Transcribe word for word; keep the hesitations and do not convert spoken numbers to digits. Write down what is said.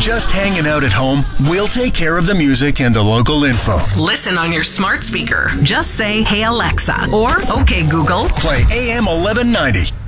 Just hanging out at home? We'll take care of the music and the local info. Listen on your smart speaker. Just say, "Hey Alexa," or "Okay Google." Play A M eleven ninety.